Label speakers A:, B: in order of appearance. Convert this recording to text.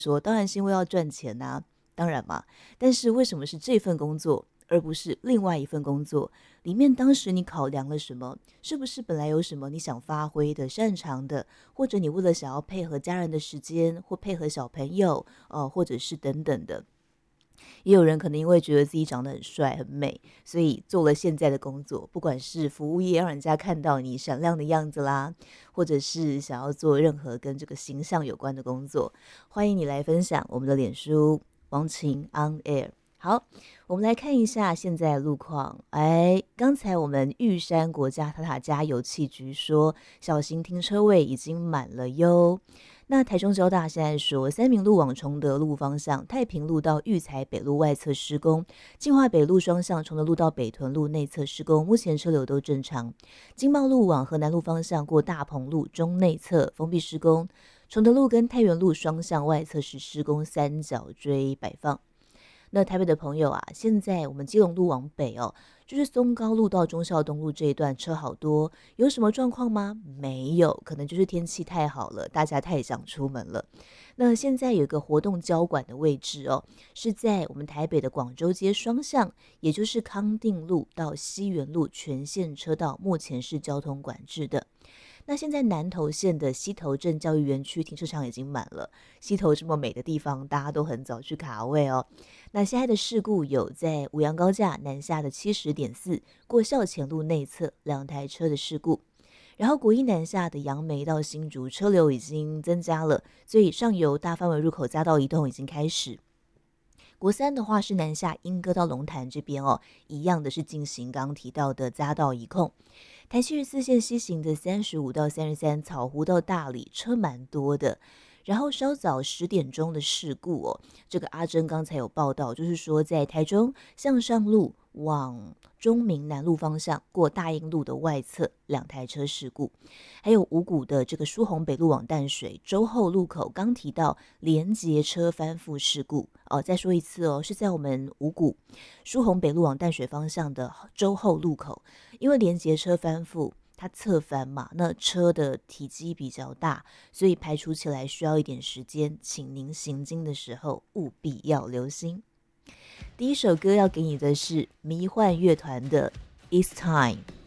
A: 说，当然是因为要赚钱呐、当然嘛。但是为什么是这份工作，而不是另外一份工作？里面当时你考量了什么？是不是本来有什么你想发挥的、擅长的，或者你为了想要配合家人的时间，或配合小朋友，或者是等等的。也有人可能因为觉得自己长得很帅很美，所以做了现在的工作，不管是服务业让人家看到你闪亮的样子啦，或者是想要做任何跟这个形象有关的工作，欢迎你来分享我们的脸书王晴 on air。好，我们来看一下现在的路况。哎，刚才我们玉山国家塔塔加油气局说，小型停车位已经满了哟。那台中交大现在说，三民路往崇德路方向，太平路到育才北路外侧施工，进化北路双向崇德路到北屯路内侧施工，目前车流都正常。经贸路往河南路方向过大鹏路中内侧封闭施工，崇德路跟太原路双向外侧是施工三角锥摆放。那台北的朋友啊，现在我们基隆路往北哦，就是松高路到忠孝东路这一段车好多，有什么状况吗？没有，可能就是天气太好了，大家太想出门了。那现在有一个活动交管的位置哦，是在我们台北的广州街双向，也就是康定路到西园路全线车道，目前是交通管制的。那现在南投县的溪头镇教育园区停车场已经满了，溪头这么美的地方，大家都很早去卡位哦。那现在的事故有在五羊高架南下的70.4过校前路内侧2台车的事故，然后国一南下的杨梅到新竹车流已经增加了，所以上游大范围入口匝道移动已经开始。国三的话是南下莺歌到龙潭这边哦，一样的是进行刚刚提到的匝道移控。台七14线西行的35到33草湖到大理车蛮多的。然后稍早10点钟的事故哦，这个阿珍刚才有报道，就是说在台中向上路往中明南路方向过大英路的外侧2台车事故，还有五股的这个疏洪北路往淡水洲后路口刚提到连结车翻覆事故哦，再说一次哦，是在我们五股疏洪北路往淡水方向的洲后路口，因为连结车翻覆。它侧翻嘛，那车的体积比较大，所以排除起来需要一点时间，请您行经的时候务必要留心。第一首歌要给你的是迷幻乐团的《It's Time》。